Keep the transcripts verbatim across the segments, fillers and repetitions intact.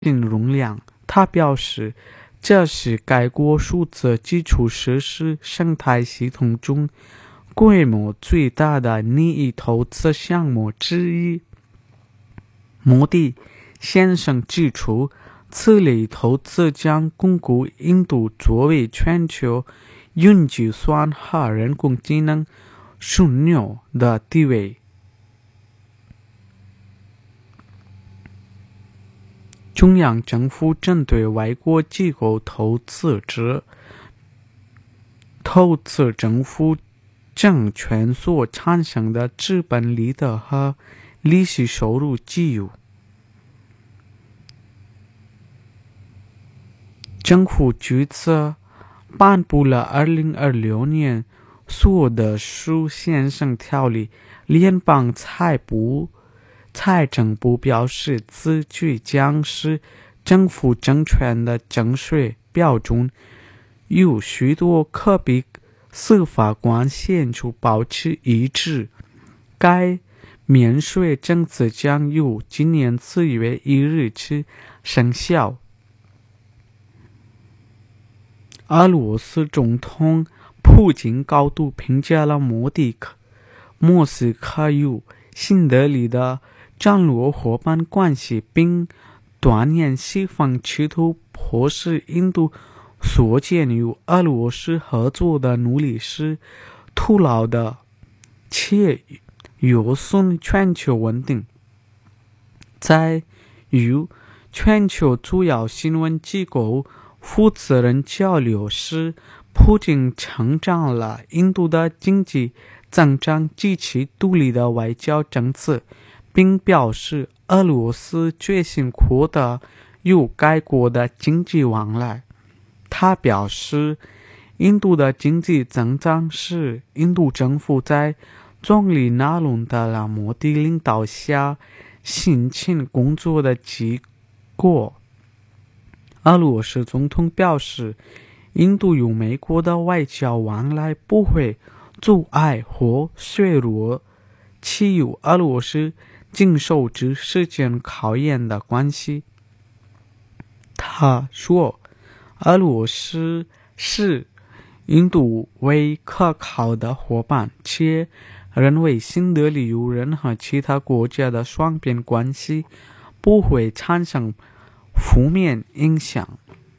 信容量。他表示，这是该国数字基础设施生态系统中规模最大的利益投资项目之一。莫迪先生指出，此类投资将巩固印度作为全球云计算和人工智能枢纽的地位。中央政府针对外国机构投资者投资政府证券所产生的资本利得和利息收入给予。政府据此颁布了二零二六年所得税线上条例。联邦财部财政部表示，此举将使政府证券的征税标准与许多可比司法官显著保持一致。该免税政策将由今年四月一日起生效。俄罗斯总统普京高度评价了莫迪克莫斯科与新德里的战略伙伴关系，并断言西方企图迫使印度缩减与俄罗斯合作的努力是徒劳的，且有损全球稳定。在与全球主要新闻机构负责人交流时，普京称赞了印度的经济增长及其独立的外交政策，并表示俄罗斯决心扩大与该国的经济往来。他表示，印度的经济增长是印度政府在总理纳伦德拉莫迪领导下辛勤工作的结果。俄罗斯总统表示，印度与美国的外交往来不会阻碍或削弱其与俄罗斯经受之时间考验的关系。他说，俄罗斯视印度为可靠的伙伴，且认为新德里与任何其他国家的双边关系不会产生负面影响。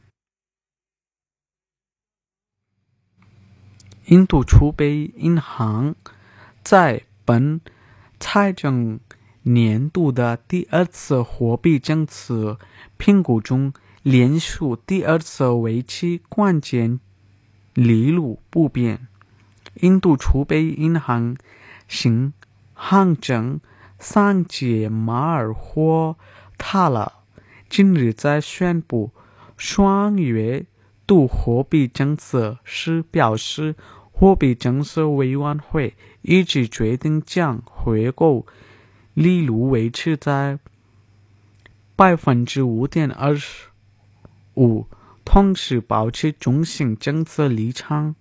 印度储备银行在本财政年度的第二次货币政策评估中，连续第二次为其关键利率不变。印度储备银行新行长桑杰马尔霍塔拉今日在宣布双月度货币政策时表示，货币政策委员会一致决定将回购利率维持在百分之五点二十五，同时保持中性政策立场。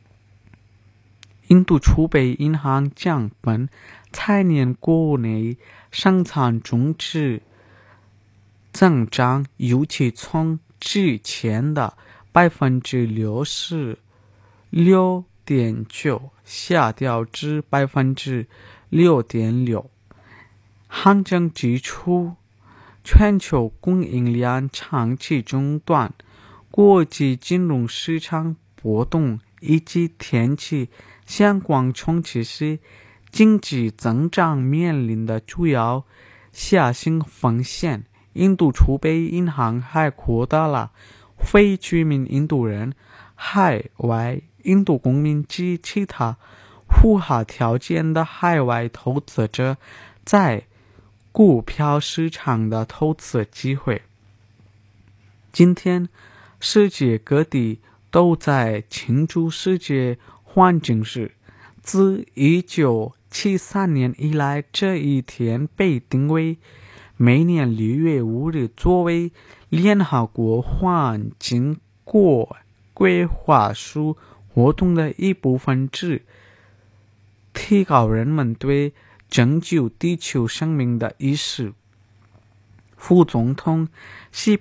印度储备银行将本财年国内生产总值增长由其从之前的百分之六十六点九下调至百分之六点六。行长指出，全球供应链长期中断、国际金融市场波动以及天气相关冲击是经济增长面临的主要下行风险。印度储备银行还扩大了非居民印度人、海外印度公民及其他符合条件的海外投资者在股票市场的投资机会。今天，世界各地都在庆祝世界环境日。自一九七三年以来，这一天被定为每年六月五日作为联合国环境国规划署活动的一部分之提高人们对拯救地球生命的意识。 副总统是